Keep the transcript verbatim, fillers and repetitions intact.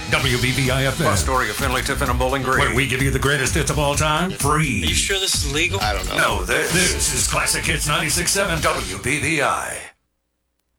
W B V I F M. Story of Finley, Tiffin, and Bowling Green. Where we give you the greatest hits of all time, free. Are you sure this is legal? I don't know. No, this, this is Classic Hits ninety-six point seven W B V I.